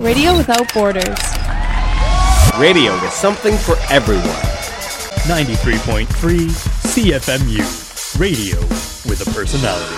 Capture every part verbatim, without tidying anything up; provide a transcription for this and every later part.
Radio without borders. Radio is something for everyone. ninety-three point three C F M U. Radio with a personality.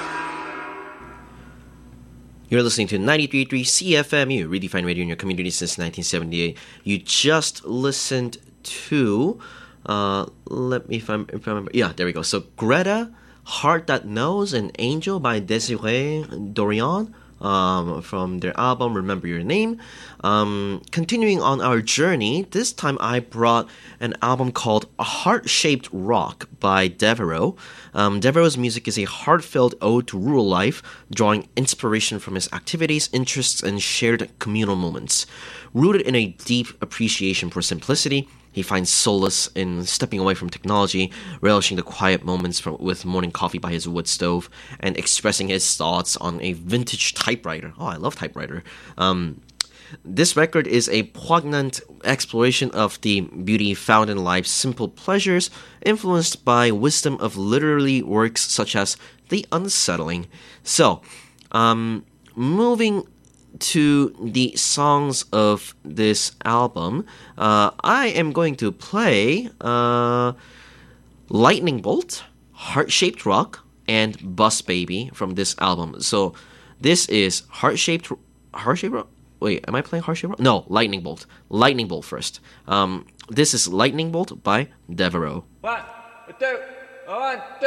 You're listening to ninety-three point three C F M U, Redefined Radio in your community since nineteen seventy-eight. You just listened to, uh, let me if, I'm, if I remember, yeah, there we go. So Greta, Heart That Knows, and Angel by Desiree Dorian. Um, from their album Remember Your Name. Um, continuing on our journey, this time I brought an album called A Heart-Shaped Rock by Devereaux. Um, Devereaux's music is a heartfelt ode to rural life, drawing inspiration from his activities, interests, and shared communal moments. Rooted in a deep appreciation for simplicity, he finds solace in stepping away from technology, relishing the quiet moments from, with morning coffee by his wood stove, and expressing his thoughts on a vintage typewriter. Oh, I love typewriter. Um, this record is a poignant exploration of the beauty found in life's simple pleasures, influenced by wisdom of literary works such as The Unsettling. So, um, moving to the songs of this album, uh, I am going to play uh, Lightning Bolt, Heart-Shaped Rock, and Bus Baby from this album. So this is Heart-Shaped Heart-Shaped Rock? Wait, am I playing Heart-Shaped Rock? No, Lightning Bolt. Lightning Bolt first. Um, this is Lightning Bolt by Devereaux. One, two, one, two.